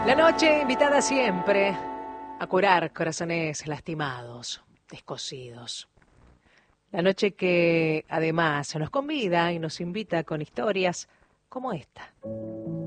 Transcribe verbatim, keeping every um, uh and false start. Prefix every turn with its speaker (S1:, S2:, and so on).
S1: La noche invitada siempre a curar corazones lastimados, descosidos. La noche que además nos convida y nos invita con historias como esta.